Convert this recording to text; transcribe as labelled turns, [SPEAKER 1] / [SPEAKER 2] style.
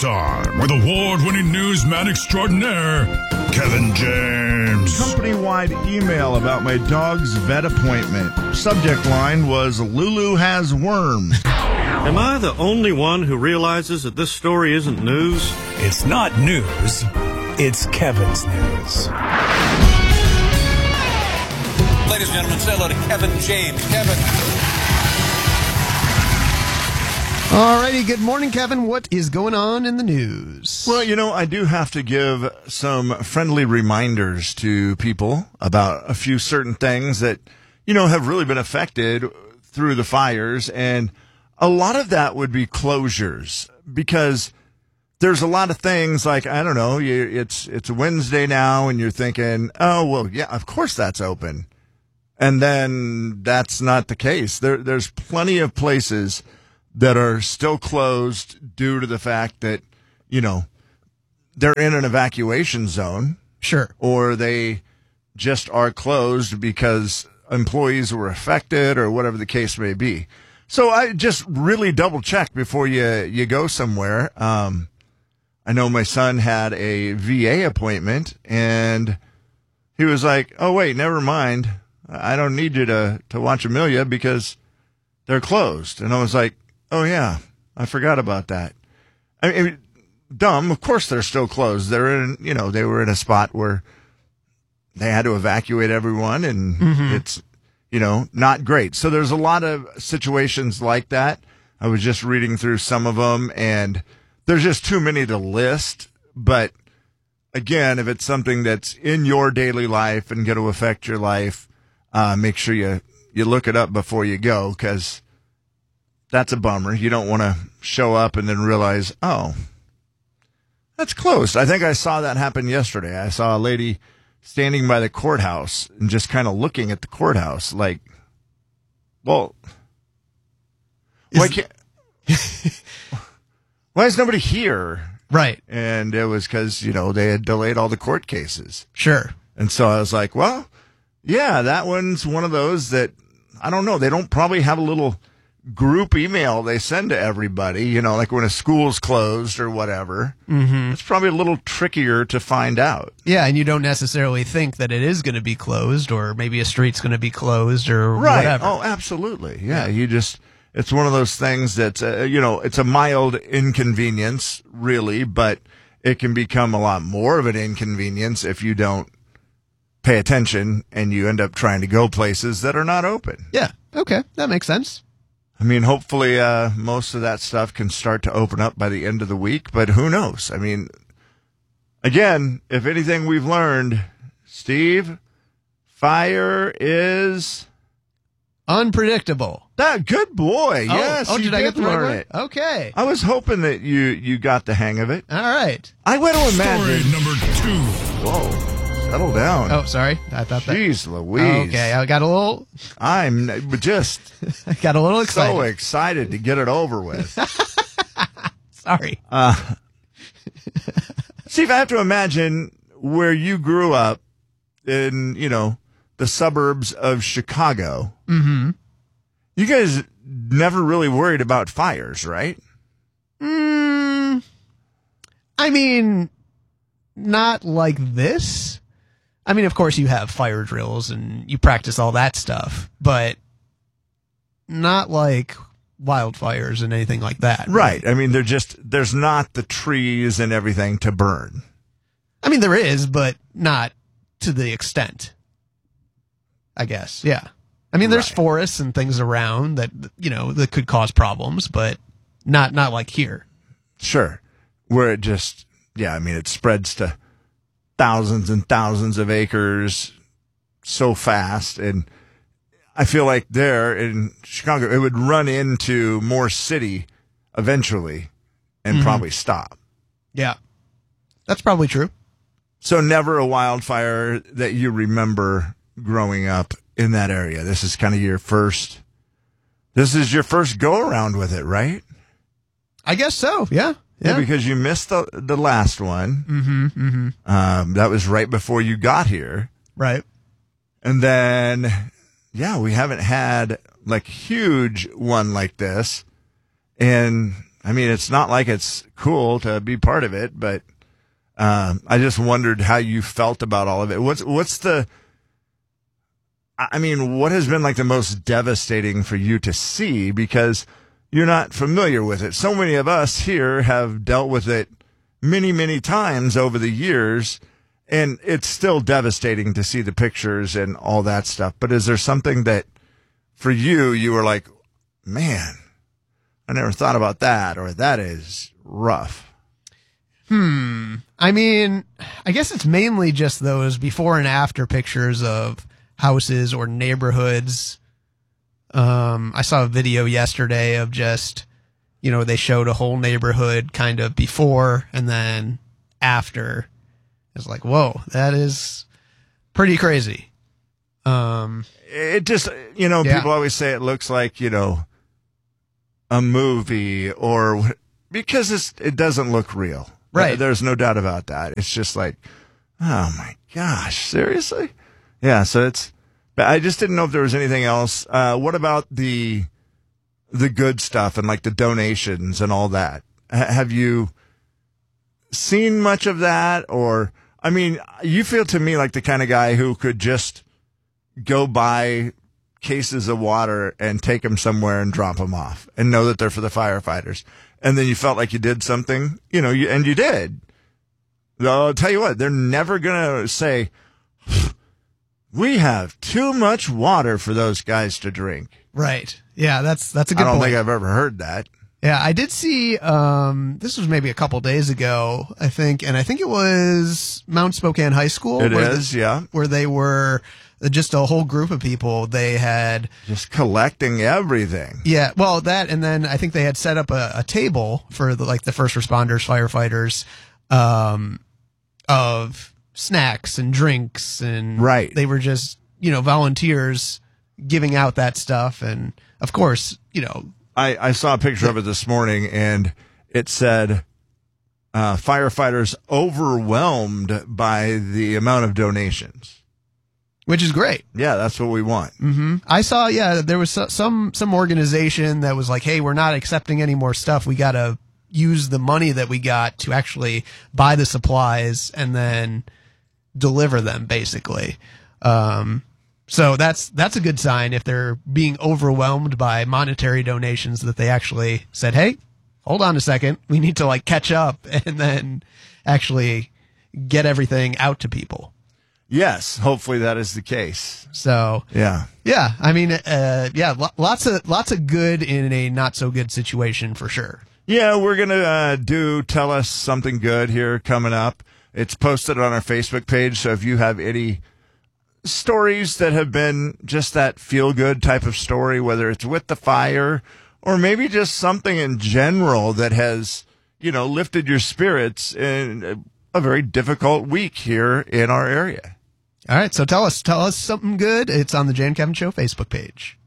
[SPEAKER 1] Time with award-winning newsman extraordinaire, Kevin James.
[SPEAKER 2] Company-wide email about my dog's vet appointment. Subject line was, Lulu has worms.
[SPEAKER 3] Am I the only one who realizes that this story isn't news?
[SPEAKER 4] It's not news. It's Kevin's news.
[SPEAKER 5] Ladies and gentlemen, say hello to Kevin James. Kevin.
[SPEAKER 6] Alrighty, good morning, Kevin. What is going on in the news?
[SPEAKER 2] Well, I do have to give some friendly reminders to people about a few certain things that, have really been affected through the fires. And a lot of that would be closures, because there's a lot of things like, I don't know, it's a Wednesday now and you're thinking, oh, well, yeah, of course that's open. And then that's not the case. There's plenty of places that are still closed due to the fact that, they're in an evacuation zone.
[SPEAKER 6] Sure.
[SPEAKER 2] Or they just are closed because employees were affected or whatever the case may be. So I just really double check before you go somewhere. I know my son had a VA appointment and he was like, oh, wait, never mind. I don't need you to watch Amelia because they're closed. And I was like, oh, yeah, I forgot about that. I mean, dumb. Of course they're still closed. They're in, they were in a spot where they had to evacuate everyone, and it's, not great. So there's a lot of situations like that. I was just reading through some of them, and there's just too many to list. But again, if it's something that's in your daily life and going to affect your life, make sure you look it up before you go, because that's a bummer. You don't want to show up and then realize, oh, that's closed. I think I saw that happen yesterday. I saw a lady standing by the courthouse and just kind of looking at the courthouse like, well, why is nobody here?
[SPEAKER 6] Right.
[SPEAKER 2] And it was because, they had delayed all the court cases.
[SPEAKER 6] Sure.
[SPEAKER 2] And so I was like, well, yeah, that one's one of those that, I don't know, they don't probably have a little group email they send to everybody, like when a school's closed or whatever. Mm-hmm. It's probably a little trickier to find out.
[SPEAKER 6] Yeah, and you don't necessarily think that it is going to be closed, or maybe a street's going to be closed or whatever.
[SPEAKER 2] Oh, absolutely. Yeah, it's one of those things that's, it's a mild inconvenience, really, but it can become a lot more of an inconvenience if you don't pay attention and you end up trying to go places that are not open.
[SPEAKER 6] Yeah, okay, that makes sense.
[SPEAKER 2] I mean, hopefully most of that stuff can start to open up by the end of the week, but who knows? I mean, again, if anything we've learned, Steve, fire is
[SPEAKER 6] unpredictable.
[SPEAKER 2] Good boy. Yes.
[SPEAKER 6] Oh, did I get the right
[SPEAKER 2] learn
[SPEAKER 6] one?
[SPEAKER 2] it?
[SPEAKER 6] Okay.
[SPEAKER 2] I was hoping that you got the hang of it.
[SPEAKER 6] All right.
[SPEAKER 2] I went to imagine.
[SPEAKER 1] Story number 2.
[SPEAKER 2] Whoa. Settle down.
[SPEAKER 6] Oh, sorry. I thought that.
[SPEAKER 2] Jeez Louise.
[SPEAKER 6] Okay, I got a little.
[SPEAKER 2] I'm just
[SPEAKER 6] I got a little excited.
[SPEAKER 2] so excited to get it over with.
[SPEAKER 6] Sorry.
[SPEAKER 2] Steve, I have to imagine where you grew up in, the suburbs of Chicago. Mm-hmm. You guys never really worried about fires, right?
[SPEAKER 6] I mean, not like this. I mean, of course, you have fire drills and you practice all that stuff, but not like wildfires and anything like that.
[SPEAKER 2] Right. I mean, there's not the trees and everything to burn.
[SPEAKER 6] I mean, there is, but not to the extent, I guess. Yeah. I mean, there's forests and things around that, that could cause problems, but not like here.
[SPEAKER 2] Sure. Where it just, it spreads to thousands and thousands of acres so fast. And I feel like there in Chicago, it would run into more city eventually and probably stop.
[SPEAKER 6] Yeah, that's probably true.
[SPEAKER 2] So never a wildfire that you remember growing up in that area. This is kind of your first go around with it, right?
[SPEAKER 6] I guess so. Yeah.
[SPEAKER 2] Yeah, because you missed the last one. That was right before you got here.
[SPEAKER 6] Right.
[SPEAKER 2] And then, we haven't had like huge one like this in I mean, it's not like it's cool to be part of it, but I just wondered how you felt about all of it. What has been like the most devastating for you to see, because you're not familiar with it? So many of us here have dealt with it many, many times over the years, and it's still devastating to see the pictures and all that stuff. But is there something that for you were like, man, I never thought about that, or that is rough?
[SPEAKER 6] I mean, I guess it's mainly just those before and after pictures of houses or neighborhoods. I saw a video yesterday of just, they showed a whole neighborhood kind of before and then after. It's like, whoa, that is pretty crazy.
[SPEAKER 2] It just, people always say it looks like, a movie, or because it doesn't look real.
[SPEAKER 6] Right.
[SPEAKER 2] There's no doubt about that. It's just like, oh my gosh, seriously? Yeah. So but I just didn't know if there was anything else. What about the good stuff and like the donations and all that? Have you seen much of that? Or, I mean, you feel to me like the kind of guy who could just go buy cases of water and take them somewhere and drop them off and know that they're for the firefighters. And then you felt like you did something, and you did. I'll tell you what, they're never going to say, we have too much water for those guys to drink.
[SPEAKER 6] Right. Yeah, that's a good point.
[SPEAKER 2] I don't think I've ever heard that.
[SPEAKER 6] Yeah, I did see, this was maybe a couple days ago, I think, and I think it was Mount Spokane High School. Where they were just a whole group of people. They had
[SPEAKER 2] just collecting everything.
[SPEAKER 6] Yeah, well, that, and then I think they had set up a table for the first responders, firefighters, of snacks and drinks, and
[SPEAKER 2] right.
[SPEAKER 6] They were just, volunteers giving out that stuff. And of course,
[SPEAKER 2] I saw a picture of it this morning, and it said, firefighters overwhelmed by the amount of donations.
[SPEAKER 6] Which is great.
[SPEAKER 2] Yeah, that's what we want.
[SPEAKER 6] Mm-hmm. I saw, there was some organization that was like, hey, we're not accepting any more stuff. We got to use the money that we got to actually buy the supplies and then deliver them, basically. So that's a good sign if they're being overwhelmed by monetary donations, that they actually said, hey, hold on a second. We need to catch up and then actually get everything out to people.
[SPEAKER 2] Yes, hopefully that is the case.
[SPEAKER 6] So
[SPEAKER 2] yeah.
[SPEAKER 6] I mean, lots of good in a not so good situation for sure.
[SPEAKER 2] Yeah, we're gonna Tell Us Something Good here coming up. It's posted on our Facebook page, so if you have any stories that have been just that feel good type of story, whether it's with the fire or maybe just something in general that has lifted your spirits in a very difficult week here in our area.
[SPEAKER 6] All right, so tell us something good. It's on the Jay and Kevin Show Facebook page.